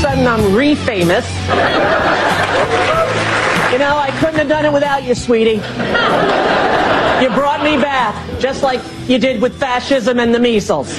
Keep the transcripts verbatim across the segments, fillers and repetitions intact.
sudden I'm re-famous. You know, I couldn't have done it without you, sweetie. You brought me back, just like you did with fascism and the measles.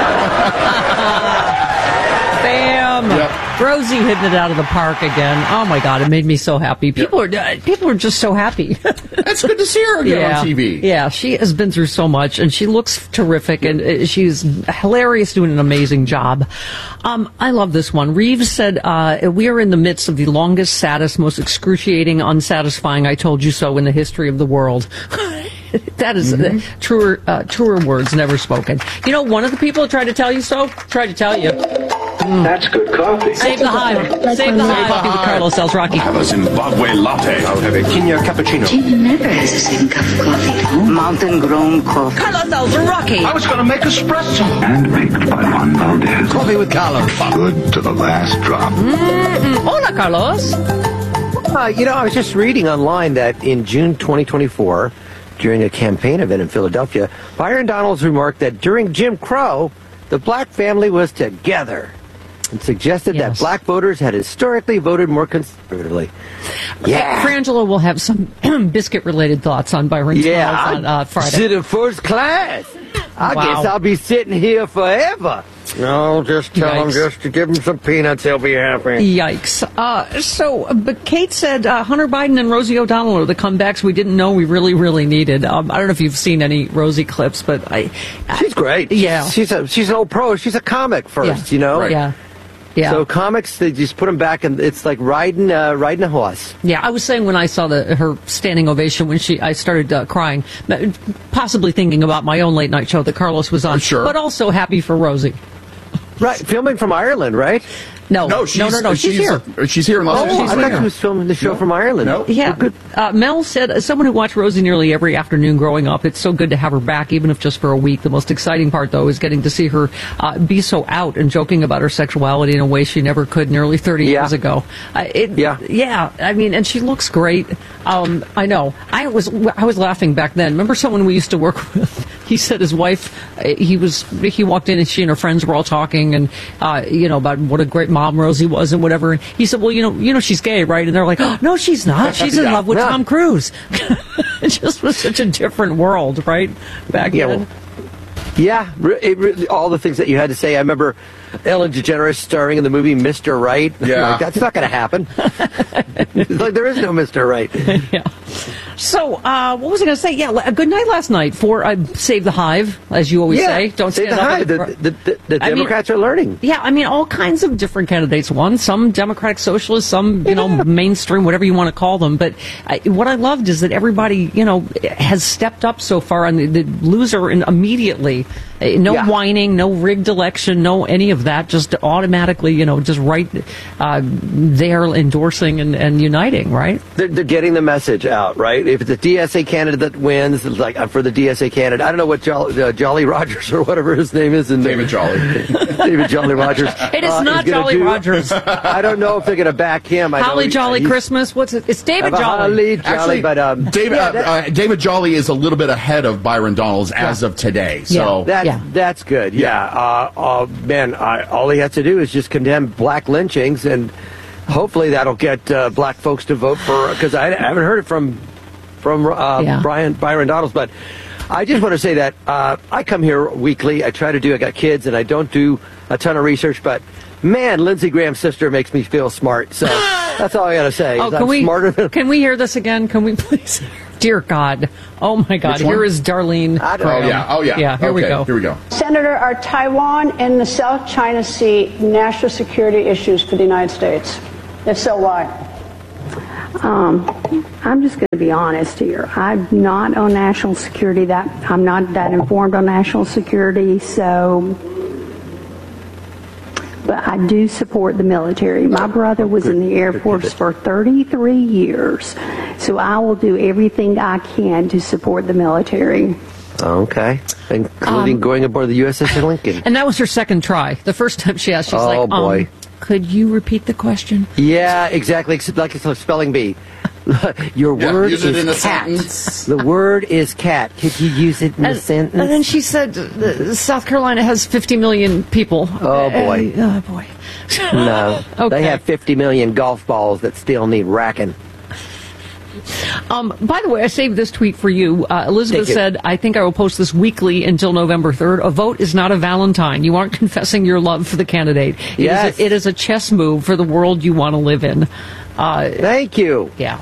Bam! Yep. Rosie hitting it out of the park again. Oh my God, it made me so happy. People yep. are people are just so happy. It's good to see her again yeah. on T V. Yeah, she has been through so much, and she looks terrific, and uh, she's hilarious, doing an amazing job. Um, I love this one. Reeves said, uh, "We are in the midst of the longest, saddest, most excruciating, unsatisfying I told you so in the history of the world." That is mm-hmm. uh, truer, uh, truer words never spoken. You know, one of the people who tried to tell you so, tried to tell you. Mm. That's good coffee. Save the hive. Save the hive. Coffee with Carlos Sells Rocky. Have a Zimbabwe latte. I'll have a Kenya cappuccino. Gina never has the same cup of coffee. Mountain grown coffee. Carlos Sells Rocky. I was going to make espresso. Handmade by Juan Valdez. Coffee with Carlos. Good to the last drop. Mm-mm. Hola, Carlos. Uh, you know, I was just reading online that in June twenty twenty-four, during a campaign event in Philadelphia, Byron Donalds remarked that during Jim Crow, the black family was together, and suggested yes. that black voters had historically voted more conservatively. Yeah. Frangela will have some biscuit-related thoughts on Byron yeah, Donalds on uh, Friday. Sitting first class. I wow. guess I'll be sitting here forever. No, just tell Yikes. them just to give them some peanuts. They'll be happy. Yikes. Uh, so, but Kate said uh, Hunter Biden and Rosie O'Donnell are the comebacks we didn't know we really, really needed. Um, I don't know if you've seen any Rosie clips, but I... I she's great. Yeah. She's, she's, a, she's an old pro. She's a comic first, yeah. you know? Right. Yeah. Yeah. So comics, they just put them back, and it's like riding uh, riding a horse. Yeah, I was saying when I saw the her standing ovation when she, I started uh, crying, possibly thinking about my own late night show that Carlos was on, sure. but also happy for Rosie. Right, filming from Ireland, right? No, no, she's, no, no, no. She's, she's here. Uh, she's here in Los Angeles. Oh, I thought she was filming the show no. from Ireland. No. Yeah. Well, uh, Mel said, as someone who watched Rosie nearly every afternoon growing up, it's so good to have her back, even if just for a week. The most exciting part, though, is getting to see her uh, be so out and joking about her sexuality in a way she never could nearly thirty yeah. years ago. Uh, it, yeah. Yeah. I mean, and she looks great. Um, I know. I was I was laughing back then. Remember someone we used to work with? He said his wife, he was he walked in and she and her friends were all talking and, uh, you know, about what a great mom Rosie was and whatever. And he said, well, you know, you know, she's gay, right? And they're like, oh, no, she's not. She's in yeah. love with yeah. Tom Cruise. It just was such a different world, right? Back yeah, then. Well, yeah, it, it, all the things that you had to say. I remember Ellen DeGeneres starring in the movie Mister Right. Yeah. Like, that's not going to happen. Like, there is no Mister Right. Yeah. So, uh, what was I going to say? Yeah, a good night last night for uh, Save the Hive, as you always yeah, say. Don't save stand the up hive. the, The, the, the I Democrats mean, are learning. Yeah, I mean, all kinds of different candidates won. Some Democratic Socialists, some, you yeah. know, mainstream, whatever you want to call them. But I, what I loved is that everybody, you know, has stepped up so far, and the, the loser and immediately, no yeah. whining, no rigged election, no any of that, just automatically, you know, just right uh, there endorsing and, and uniting, right? They're, they're getting the message out, right? If it's a D S A candidate that wins, it's like, I'm for the D S A candidate. I don't know what Jolly, uh, Jolly Rogers or whatever his name is. In David Jolly. David Jolly Rogers. It is uh, not is Jolly do. Rogers. I don't know if they're going to back him. I Holly know Jolly he's, Christmas. What's it? It's David Jolly. Holly Jolly, Actually, but um, David, yeah, uh, uh, David Jolly is a little bit ahead of Byron Donalds as yeah. of today. So yeah. That's, yeah. that's good. Yeah. Uh, uh, man, I, all he has to do is just condemn black lynchings, and hopefully that'll get uh, black folks to vote for, because I, I haven't heard it from from uh, yeah. Brian Byron Donalds, but I just want to say that uh, I come here weekly. I try to do, I got kids, and I don't do a ton of research, but man, Lindsey Graham's sister makes me feel smart. So that's all I got to say. Oh, can I'm we, smarter than... can we hear this again? Can we please? Dear God. Oh, my God. Here is Darlene. I don't Oh, know. yeah. Oh, yeah. Yeah, here okay, we go. Here we go. Senator, are Taiwan and the South China Sea national security issues for the United States? If so, why? Um, I'm just going to be honest here. I'm not on national security. That I'm not that informed on national security, so... But I do support the military. My brother was in the Air Force for thirty-three years, so I will do everything I can to support the military. Okay. Including um, going aboard the U S S Lincoln. And that was her second try. The first time she asked, she's oh, like, um, boy. could you repeat the question? Yeah, exactly. Like it's a spelling bee. Your Yeah, word use is it in a cat. sentence. The word is cat. Could you use it in a And, sentence? and then she said, uh, South Carolina has fifty million people. Oh, boy. Uh, oh, boy. No. Okay. They have fifty million golf balls that still need racking. Um, by the way, I saved this tweet for you. Uh, Elizabeth Thank you. said, I think I will post this weekly until November third. A vote is not a Valentine. You aren't confessing your love for the candidate. It, Yes. is, a, it is a chess move for the world you want to live in. Uh, Thank you. yeah.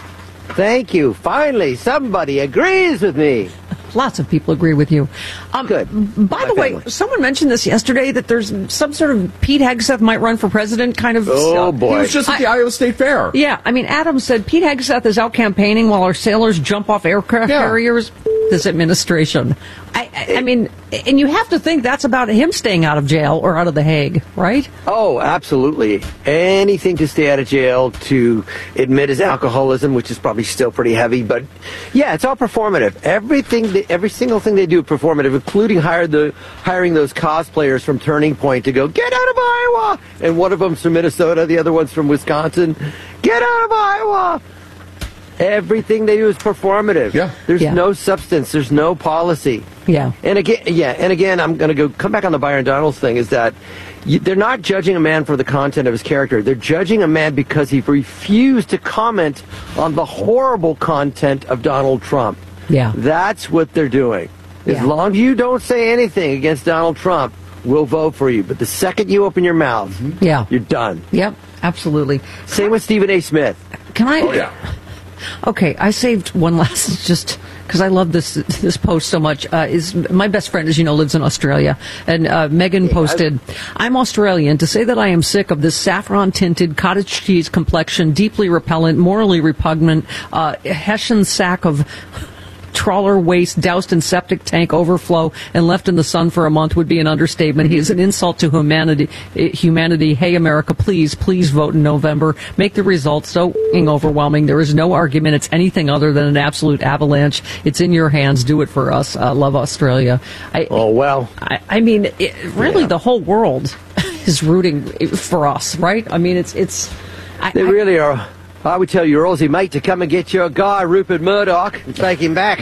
Thank you. Finally, somebody agrees with me. Lots of people agree with you. Um, Good. By My the way, family. someone mentioned this yesterday that there's some sort of Pete Hegseth might run for president kind of Oh, stuff. He boy. was just at the Iowa State Fair. Yeah, I mean, Adam said Pete Hegseth is out campaigning while our sailors jump off aircraft Yeah. carriers. This administration. I, I, I mean, and you have to think that's about him staying out of jail or out of The Hague, right? Oh, absolutely. Anything to stay out of jail, to admit his alcoholism, which is probably still pretty heavy. But yeah, it's all performative. Everything, that- every single thing they do is performative, including hire the, hiring those cosplayers from Turning Point to go, get out of Iowa! And one of them's from Minnesota, the other one's from Wisconsin. Get out of Iowa! Everything they do is performative. Yeah. There's Yeah. no substance. There's no policy. Yeah. And again, yeah, and again, I'm going to go come back on the Byron Donalds thing. Is that you, they're not judging a man for the content of his character. They're judging a man because he refused to comment on the horrible content of Donald Trump. Yeah. That's what they're doing. As Yeah. long as you don't say anything against Donald Trump, we'll vote for you. But the second you open your mouth, Yeah. you're done. Yep, absolutely. Same with Stephen A. Smith. Can I? Oh, yeah. Okay, I saved one last just because I love this this post so much. Uh, is my best friend, as you know, lives in Australia, and uh, Megan posted, "I'm Australian. To say that I am sick of this saffron tinted cottage cheese complexion, deeply repellent, morally repugnant, uh, Hessian sack of." Trawler waste doused in septic tank overflow and left in the sun for a month would be an understatement. He is an insult to humanity. Humanity. Hey, America, please, please vote in November. Make the results so f***ing overwhelming. There is no argument. It's anything other than an absolute avalanche. It's in your hands. Do it for us. Uh, love Australia. I, Oh, well. I, I mean, it, really, Yeah. the whole world is rooting for us, right? I mean, it's it's. I, They I- really are. I would tell your Aussie mate to come and get your guy, Rupert Murdoch, and take him back.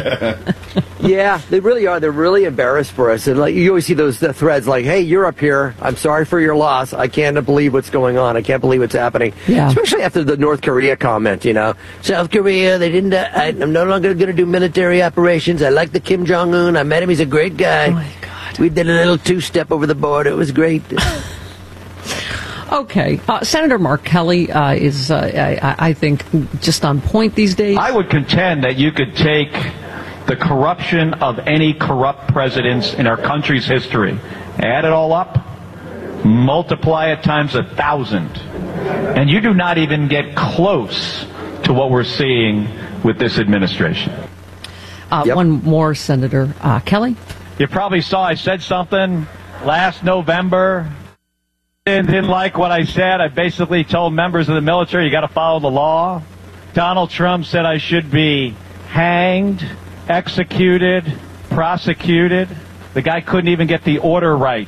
Yeah, they really are. They're really embarrassed for us. And like you always see those uh, threads like, hey, you're up here. I'm sorry for your loss. I can't believe what's going on. I can't believe what's happening. Yeah. Especially after the North Korea comment, you know. South Korea, they didn't, uh, I, I'm no longer going to do military operations. I like the Kim Jong-un. I met him. He's a great guy. Oh, my God. We did a little two-step over the border. It was great. Okay, uh, Senator Mark Kelly uh, is, uh, I, I think, just on point these days. I would contend that you could take the corruption of any corrupt presidents in our country's history, add it all up, multiply it times a thousand, and you do not even get close to what we're seeing with this administration. Uh, Yep. One more, Senator uh, Kelly. You probably saw I said something last November. Didn't, didn't like what I said. I basically told members of the military, you got to follow the law. Donald Trump said I should be hanged, executed, prosecuted. The guy couldn't even get the order right.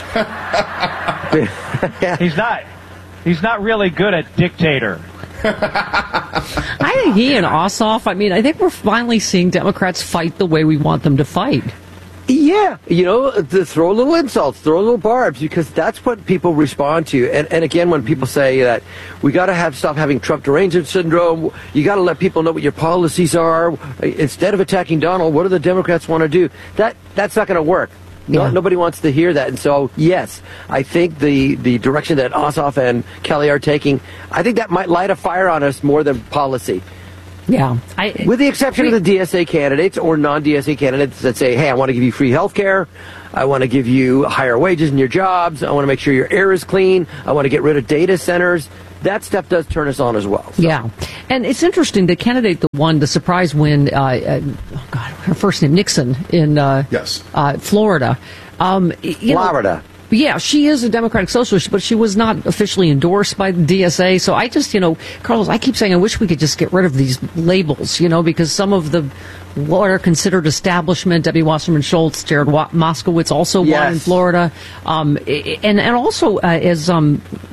He's not. He's not really good at dictator. I think he and Ossoff, I mean, I think we're finally seeing Democrats fight the way we want them to fight. Yeah, you know, to throw little insults, throw little barbs, because that's what people respond to. And, and again, when people say that we got to have stop having Trump derangement syndrome, you got to let people know what your policies are. Instead of attacking Donald, what do the Democrats want to do? That that's not going to work. No, Yeah. Nobody wants to hear that. And so, yes, I think the, the direction that Ossoff and Kelly are taking, I think that might light a fire on us more than policy. Yeah. I, With the exception of the D S A candidates or non-D S A candidates that say, hey, I want to give you free health care. I want to give you higher wages in your jobs. I want to make sure your air is clean. I want to get rid of data centers. That stuff does turn us on as well. So. Yeah. And it's interesting, the candidate that won the surprise win, uh, uh, oh God, her first name, Nixon, in uh, Yes. uh, Florida. Um, you know, Florida. Yeah, she is a Democratic Socialist, but she was not officially endorsed by the D S A. So I just, you know, Carlos, I keep saying I wish we could just get rid of these labels, you know, because some of the what are considered establishment, Debbie Wasserman Schultz, Jared Wa- Moskowitz also won Yes. in Florida. Um, and, and also, uh, as um, uh,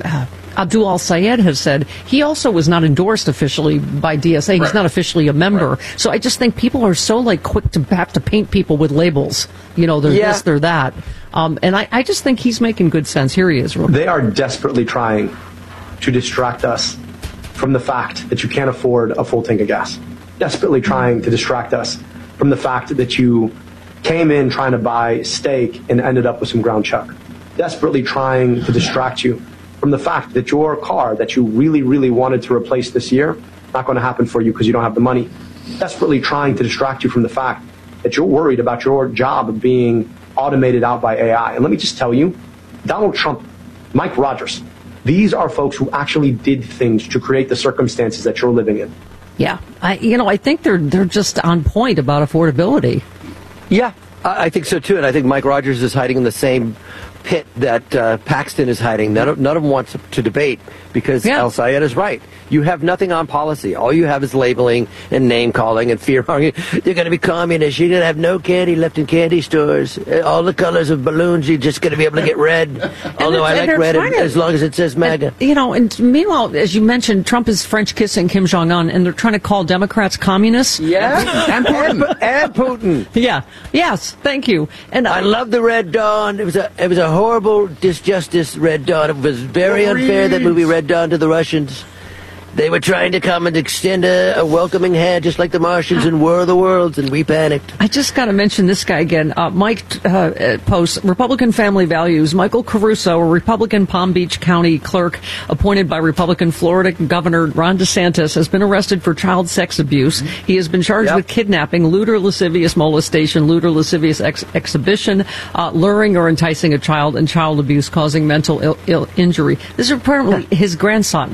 Abdul Al-Sayed has said he also was not endorsed officially by D S A. He's Right. not officially a member. Right. So I just think people are so like quick to have to paint people with labels. You know, they're Yeah. this, they're that. Um, and I, I just think he's making good sense. Here he is. Real They are desperately trying to distract us from the fact that you can't afford a full tank of gas. Desperately trying to distract us from the fact that you came in trying to buy steak and ended up with some ground chuck. Desperately trying to distract you from the fact that your car that you really, really wanted to replace this year, not going to happen for you because you don't have the money. Desperately trying to distract you from the fact that you're worried about your job being automated out by A I. And let me just tell you, Donald Trump, Mike Rogers, these are folks who actually did things to create the circumstances that you're living in. Yeah, I, you know, I think they're they're just on point about affordability. Yeah, I I think so too, and I think Mike Rogers is hiding in the same pit that uh, Paxton is hiding. None of, none of them wants to debate because Yeah. Al-Sayed is right. You have nothing on policy. All you have is labeling and name calling and fear mongering. You're going to be communist. You're going to have no candy left in candy stores. Uh, All the colors of balloons, you're just going to be able to get red. Although I and like they're red trying to- as long as it says MAGA. And, you know, and meanwhile, as you mentioned, Trump is French kissing Kim Jong Un, and they're trying to call Democrats communists. Yeah, and Putin. And Putin. Yeah. Yes. Thank you. And I love the Red Dawn. It was a it was a horrible disjustice, Red Dawn. It was very unfair, that movie Red Dawn, to the Russians. They were trying to come and extend a, a welcoming hand, just like the Martians in War of the Worlds, and we panicked. I just got to mention this guy again. Uh, Mike uh, posts, Republican Family Values. Michael Caruso, a Republican Palm Beach County clerk appointed by Republican Florida Governor Ron DeSantis, has been arrested for child sex abuse. He has been charged Yep. with kidnapping, lewd or lascivious molestation, lewd or lascivious ex- exhibition, uh, luring or enticing a child, and child abuse causing mental Ill- Ill injury. This is apparently his grandson.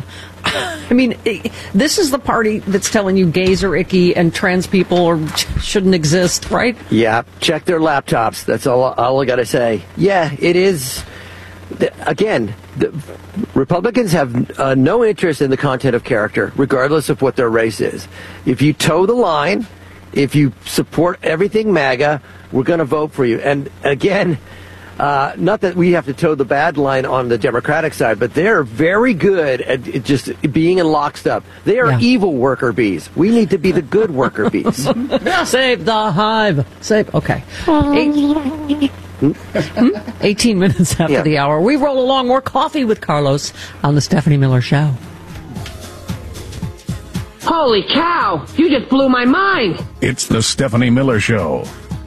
I mean, i- this is the party that's telling you gays are icky and trans people or shouldn't exist, right? Yeah, check their laptops. That's all, all I got to say. Yeah, it is. The, again, the Republicans have uh, no interest in the content of character, regardless of what their race is. If you toe the line, if you support everything MAGA, we're going to vote for you. And again, Uh, not that we have to toe the bad line on the Democratic side, but they're very good at it just being in lockstep. They are Yeah. evil worker bees. We need to be the good worker bees. Save the hive. Save. Okay. Eight, hmm? eighteen minutes after Yeah. the hour. We roll along. More coffee with Carlos on the Stephanie Miller Show. Holy cow! You just blew my mind! It's the Stephanie Miller Show.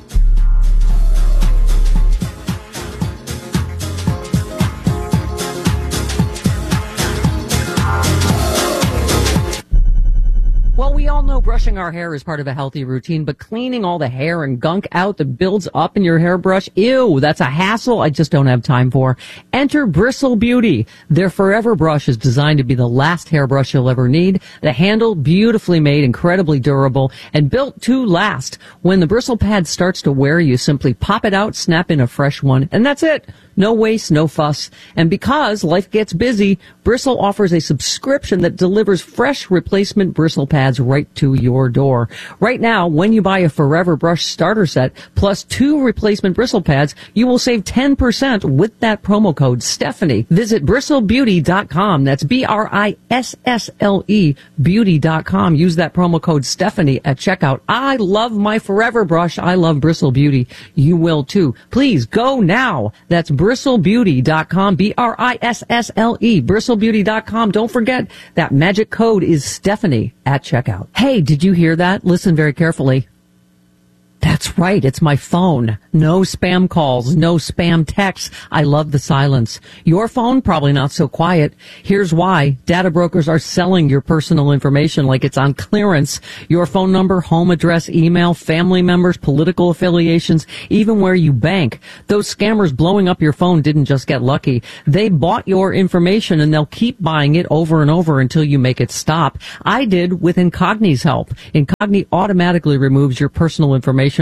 Well, we all know brushing our hair is part of a healthy routine, but cleaning all the hair and gunk out that builds up in your hairbrush, ew, that's a hassle I just don't have time for. Enter Bristle Beauty. Their Forever Brush is designed to be the last hairbrush you'll ever need. The handle, beautifully made, incredibly durable, and built to last. When the bristle pad starts to wear, you simply pop it out, snap in a fresh one, and that's it. No waste, no fuss. And because life gets busy, Bristle offers a subscription that delivers fresh replacement bristle pads right to your door. Right now, when you buy a Forever Brush starter set plus two replacement bristle pads, you will save ten percent with that promo code Stephanie. Visit bristle beauty dot com. That's B R I S S L E beauty dot com. Use that promo code Stephanie at checkout. I love my Forever Brush. I love Bristle Beauty. You will too. Please go now. That's bristle beauty dot com. B R I S S L E. bristle beauty dot com. Don't forget that magic code is Stephanie at checkout. Hey, did you hear that? Listen very carefully. That's right. It's my phone. No spam calls, no spam texts. I love the silence. Your phone, probably not so quiet. Here's why. Data brokers are selling your personal information like it's on clearance. Your phone number, home address, email, family members, political affiliations, even where you bank. Those scammers blowing up your phone didn't just get lucky. They bought your information and they'll keep buying it over and over until you make it stop. I did with Incogni's help. Incogni automatically removes your personal information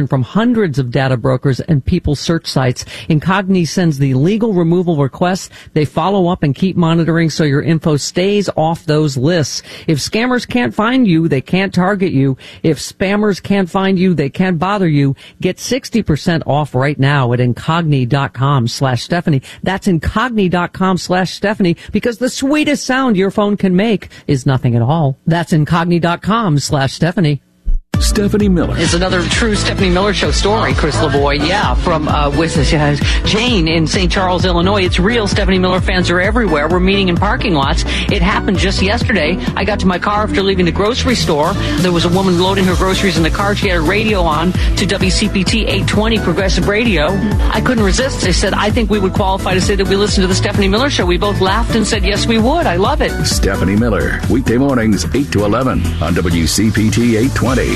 from hundreds of data brokers and people search sites. Incogni sends the legal removal requests. They follow up and keep monitoring so your info stays off those lists. If scammers can't find you, they can't target you. If spammers can't find you, they can't bother you. Get sixty percent off right now at incogni.com slash Stephanie. That's incogni.com slash Stephanie, because the sweetest sound your phone can make is nothing at all. That's incogni.com slash Stephanie. Stephanie Miller. It's another true Stephanie Miller Show story, Chris LeBoy. Yeah, from uh, with uh, Jane in Saint Charles, Illinois. It's real. Stephanie Miller fans are everywhere. We're meeting in parking lots. It happened just yesterday. I got to my car after leaving the grocery store. There was a woman loading her groceries in the car. She had a radio on to W C P T eight twenty Progressive Radio. I couldn't resist. I said, I think we would qualify to say that we listen to the Stephanie Miller Show. We both laughed and said, yes, we would. I love it. Stephanie Miller, weekday mornings, eight to eleven on W C P T eight twenty.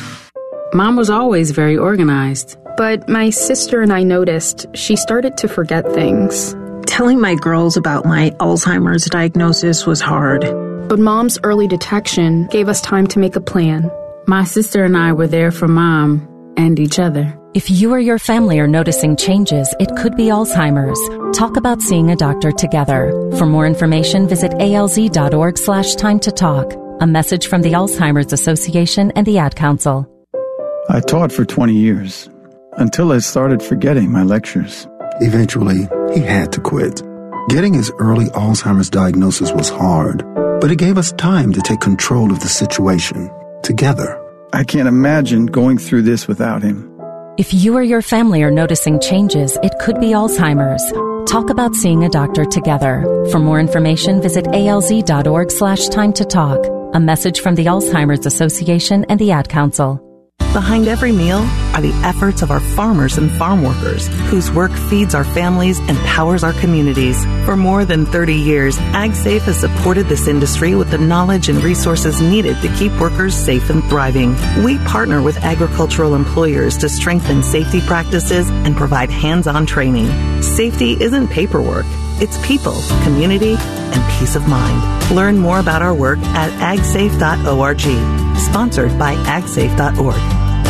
Mom was always very organized. But my sister and I noticed she started to forget things. Telling my girls about my Alzheimer's diagnosis was hard. But Mom's early detection gave us time to make a plan. My sister and I were there for Mom and each other. If you or your family are noticing changes, it could be Alzheimer's. Talk about seeing a doctor together. For more information, visit alz.org slash time to talk. A message from the Alzheimer's Association and the Ad Council. I taught for twenty years, until I started forgetting my lectures. Eventually, he had to quit. Getting his early Alzheimer's diagnosis was hard, but it gave us time to take control of the situation, together. I can't imagine going through this without him. If you or your family are noticing changes, it could be Alzheimer's. Talk about seeing a doctor together. For more information, visit alz.org slash time to talk. A message from the Alzheimer's Association and the Ad Council. Behind every meal are the efforts of our farmers and farm workers, whose work feeds our families and powers our communities. For more than thirty years, AgSafe has supported this industry with the knowledge and resources needed to keep workers safe and thriving. We partner with agricultural employers to strengthen safety practices and provide hands-on training. Safety isn't paperwork. It's people, community, and peace of mind. Learn more about our work at ag safe dot org. Sponsored by ag safe dot org.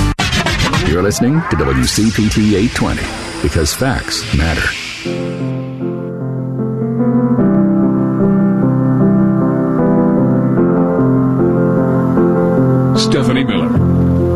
You're listening to W C P T eight twenty, because facts matter. Stephanie Miller.